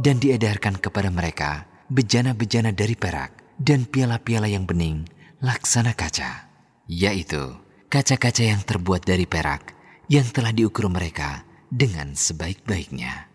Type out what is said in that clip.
Dan diedarkan kepada mereka bejana-bejana dari perak dan piala-piala yang bening laksana kaca, yaitu kaca-kaca yang terbuat dari perak yang telah diukur mereka dengan sebaik-baiknya.